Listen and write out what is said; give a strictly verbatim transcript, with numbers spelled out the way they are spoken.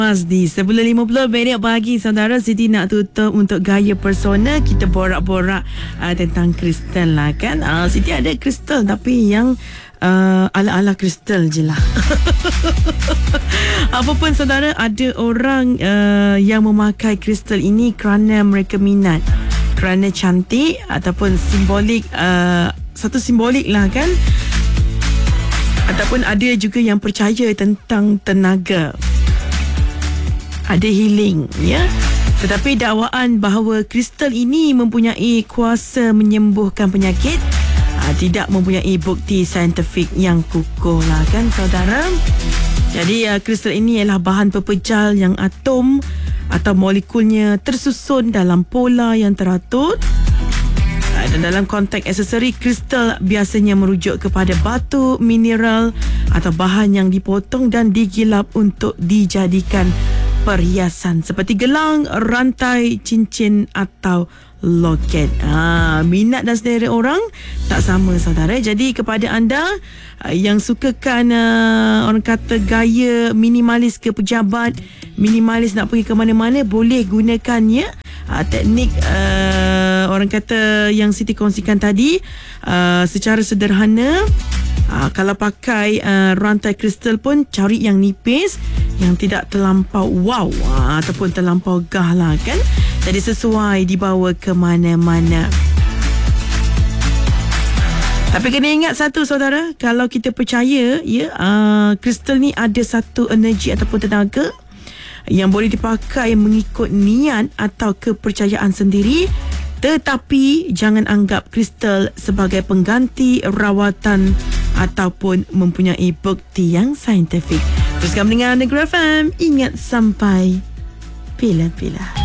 Mas di sepuluh lima puluh minit pagi, saudara. Siti nak tutup untuk gaya persona. Kita borak-borak uh, tentang kristal lah kan. uh, Siti ada kristal tapi yang uh, ala-ala kristal je lah. Apapun saudara, ada orang uh, yang memakai kristal ini kerana mereka minat, kerana cantik ataupun simbolik, uh, satu simbolik lah kan. Ataupun ada juga yang percaya tentang tenaga, ada healing, ya. Tetapi dakwaan bahawa kristal ini mempunyai kuasa menyembuhkan penyakit aa, tidak mempunyai bukti saintifik yang kukuh lah kan saudara. Jadi aa, kristal ini ialah bahan pepejal yang atom atau molekulnya tersusun dalam pola yang teratur. Dan dalam konteks aksesori, kristal biasanya merujuk kepada batu, mineral atau bahan yang dipotong dan digilap untuk dijadikan perhiasan seperti gelang, rantai, cincin atau loket. Ha, minat dan selera orang tak sama saudara. Jadi kepada anda yang sukakan uh, orang kata gaya minimalis ke pejabat, minimalis nak pergi ke mana-mana, boleh gunakannya. Uh, teknik uh, orang kata yang Siti kongsikan tadi uh, secara sederhana. Uh, kalau pakai uh, rantai kristal pun cari yang nipis, yang tidak terlampau wow uh, ataupun terlampau gah lah kan. Jadi sesuai dibawa ke mana-mana. Tapi kena ingat satu saudara, kalau kita percaya ya uh, kristal ni ada satu energi ataupun tenaga yang boleh dipakai mengikut niat atau kepercayaan sendiri. Tetapi jangan anggap kristal sebagai pengganti rawatan ataupun mempunyai bukti yang saintifik. Teruskan mendengar Negeri F M. Ingat sampai bila-bila.